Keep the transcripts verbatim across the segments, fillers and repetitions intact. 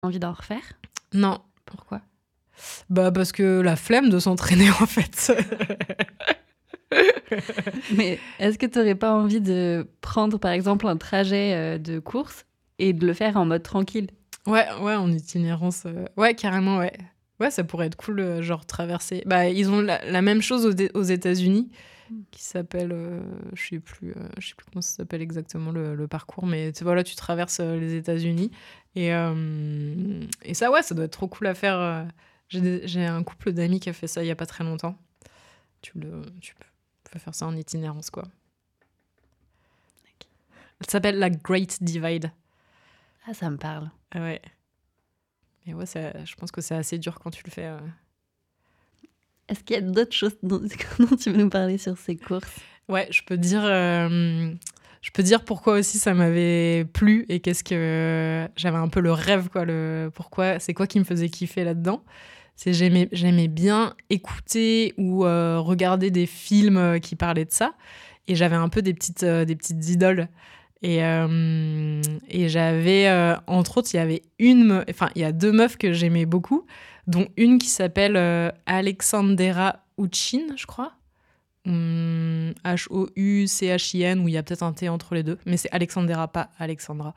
envie d'en refaire ? Non. Pourquoi ? Bah parce que la flemme de s'entraîner en fait. Mais est-ce que tu n'aurais pas envie de prendre par exemple un trajet euh, de course et de le faire en mode tranquille ? Ouais, ouais, en itinérance. Euh... Ouais, carrément, ouais. Ouais, ça pourrait être cool, euh, genre traverser. Bah, ils ont la, la même chose aux, aux États-Unis, qui s'appelle, euh, je sais plus, euh, je sais plus comment ça s'appelle exactement le, le parcours, mais tu voilà, tu traverses euh, les États-Unis et euh, et ça, ouais, ça doit être trop cool à faire. Euh... J'ai, des, j'ai un couple d'amis qui a fait ça il y a pas très longtemps. Tu le, tu peux faire ça en itinérance, quoi. Okay. Ça s'appelle la Great Divide. Ah, ça me parle. Ah ouais. Mais ouais, ça, je pense que c'est assez dur quand tu le fais. Euh... Est-ce qu'il y a d'autres choses dont, dont tu veux nous parler sur ces courses ? Ouais, je peux dire, euh, je peux dire pourquoi aussi ça m'avait plu et qu'est-ce que j'avais un peu le rêve, quoi. Le pourquoi, c'est quoi qui me faisait kiffer là-dedans. C'est j'aimais, j'aimais bien écouter ou euh, regarder des films qui parlaient de ça, et j'avais un peu des petites, euh, des petites idoles. Et, euh, et j'avais, euh, entre autres, il y avait une, enfin, il y a deux meufs que j'aimais beaucoup, dont une qui s'appelle euh, Alexandra Uchin, je crois. Hum, H O U C H I N, où il y a peut-être un T entre les deux, mais c'est Alexandra, pas Alexandra.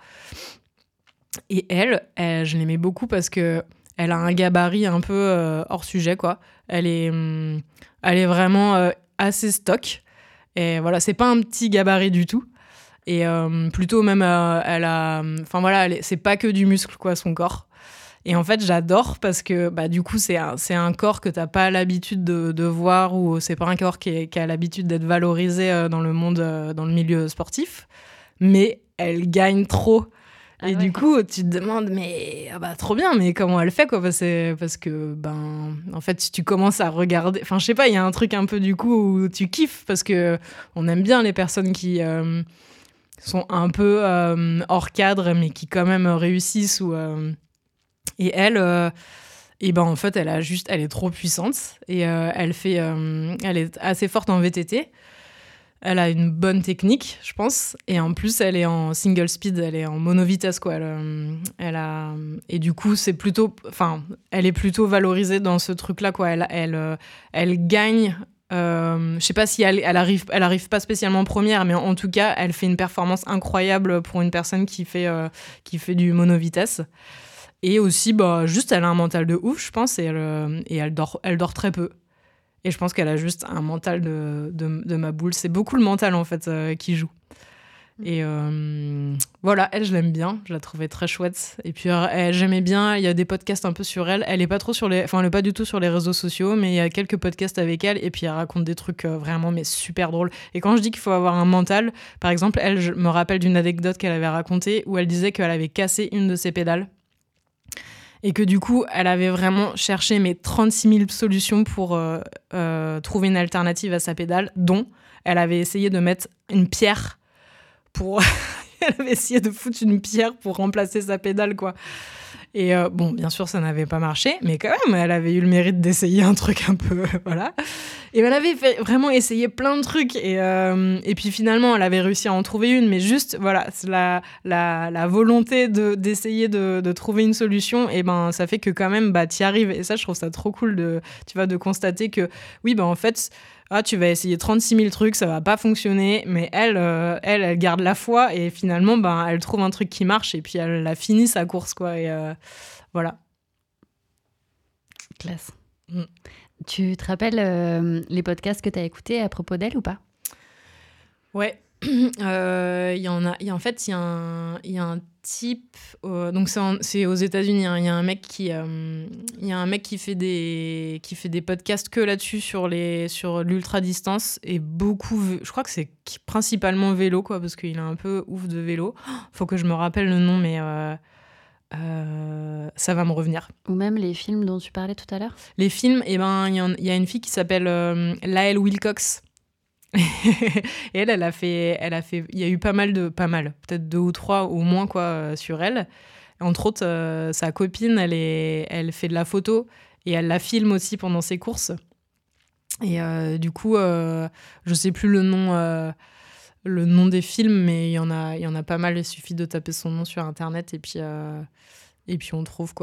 Et elle, elle je l'aimais beaucoup parce que elle a un gabarit un peu euh, hors sujet, quoi. Elle est, hum, elle est vraiment euh, assez stock. Et voilà, c'est pas un petit gabarit du tout. Et euh, plutôt même, euh, elle a... Enfin voilà, elle est, c'est pas que du muscle, quoi, son corps. Et en fait, j'adore parce que bah, du coup, c'est un, c'est un corps que t'as pas l'habitude de, de voir, ou c'est pas un corps qui, est, qui a l'habitude d'être valorisé euh, dans le monde, euh, dans le milieu sportif. Mais elle gagne trop. Ah et ouais. Du coup, tu te demandes, mais ah bah, trop bien, mais comment elle fait, quoi, parce, parce que, ben, en fait, tu commences à regarder. Enfin, je sais pas, il y a un truc un peu du coup où tu kiffes, parce que on aime bien les personnes qui euh, sont un peu euh, hors cadre, mais qui quand même réussissent. Ou, euh, et elle, euh, et ben, en fait, elle, a juste, elle est trop puissante, et euh, elle, fait, euh, elle est assez forte en V T T. Elle a une bonne technique, je pense. Et en plus, elle est en single speed, elle est en monovitesse, quoi. Elle, elle a... Et du coup, c'est plutôt... Enfin, elle est plutôt valorisée dans ce truc-là, quoi. Elle, elle, elle gagne... Euh, je sais pas si elle, elle, arrive, elle arrive pas spécialement première, mais en, en tout cas, elle fait une performance incroyable pour une personne qui fait, euh, qui fait du monovitesse. Et aussi, bah, juste, elle a un mental de ouf, je pense, et elle, et elle, dort, elle dort très peu. Et je pense qu'elle a juste un mental de, de, de ma boule. C'est beaucoup le mental, en fait, euh, qui joue. Et euh, voilà, elle, je l'aime bien. Je la trouvais très chouette. Et puis, elle, j'aimais bien. Il y a des podcasts un peu sur elle. Elle est pas trop sur les... Enfin, elle est pas du tout sur les réseaux sociaux, mais il y a quelques podcasts avec elle. Et puis, elle raconte des trucs euh, vraiment, mais super drôles. Et quand je dis qu'il faut avoir un mental, par exemple, elle, je me rappelle d'une anecdote qu'elle avait racontée où elle disait qu'elle avait cassé une de ses pédales. Et que du coup, elle avait vraiment cherché mes trente-six mille solutions pour euh, euh, trouver une alternative à sa pédale, dont elle avait essayé de mettre une pierre pour... elle avait essayé de foutre une pierre pour remplacer sa pédale, quoi. Et euh, bon, bien sûr, ça n'avait pas marché, mais quand même, elle avait eu le mérite d'essayer un truc un peu... voilà. Et elle avait fait, vraiment essayé plein de trucs. Et, euh, et puis finalement, elle avait réussi à en trouver une. Mais juste, voilà, la, la, la volonté de, d'essayer de, de trouver une solution, et ben, ça fait que quand même, bah, t'y arrives. Et ça, je trouve ça trop cool de, tu vois, de constater que, oui, bah, en fait... Ah, tu vas essayer trente-six mille trucs, ça va pas fonctionner, mais elle, euh, elle, elle garde la foi, et finalement, ben, elle trouve un truc qui marche, et puis elle a fini sa course, quoi, et euh, voilà. Classe. Mm. Tu te rappelles euh, les podcasts que tu as écoutés à propos d'elle ou pas ? Ouais, il euh, y en a, y, en fait, il y, y a un type, euh, donc c'est, en, c'est aux États-Unis, il hein, y a un mec qui, il euh, y a un mec qui fait des, qui fait des podcasts que là-dessus sur les, sur l'ultra distance, et beaucoup, je crois que c'est principalement vélo, quoi, parce qu'il est un peu ouf de vélo. Faut que je me rappelle le nom, mais euh, euh, ça va me revenir. Ou même les films dont tu parlais tout à l'heure ? Les films, eh ben, il y, y a une fille qui s'appelle euh, Lael Wilcox. Et elle, elle a fait, elle a fait, il y a eu pas mal de, pas mal, peut-être deux ou trois au moins, quoi, euh, sur elle. Entre autres, euh, sa copine, elle est, elle fait de la photo et elle la filme aussi pendant ses courses. Et euh, du coup, euh, je sais plus le nom, euh, le nom des films, mais il y en a, il y en a pas mal. Il suffit de taper son nom sur internet et puis, euh, Et puis on trouve quoi